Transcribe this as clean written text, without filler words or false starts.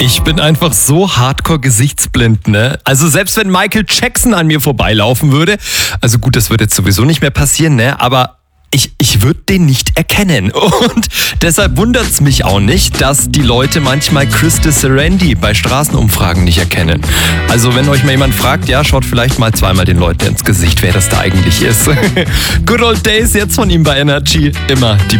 Ich bin einfach so hardcore gesichtsblind, ne? Also selbst wenn Michael Jackson an mir vorbeilaufen würde, also gut, das wird jetzt sowieso nicht mehr passieren, ne? Aber ich würde den nicht erkennen. Und deshalb wundert es mich auch nicht, dass die Leute manchmal Krista Serendi bei Straßenumfragen nicht erkennen. Also wenn euch mal jemand fragt, ja, schaut vielleicht mal zweimal den Leuten ins Gesicht, wer das da eigentlich ist. Good Old Days jetzt von ihm bei Energy. Immer die